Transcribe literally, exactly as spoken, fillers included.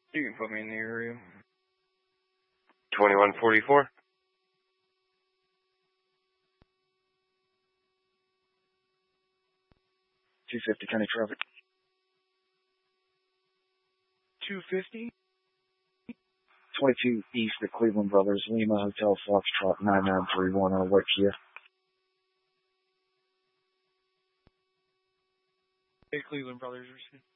You can put me in the area. twenty-one forty-four. two fifty county traffic. two fifty? twenty-two east of Cleveland Brothers, Lima Hotel Foxtrot nine nine three one. I'll wait for you. Hey, Cleveland Brothers.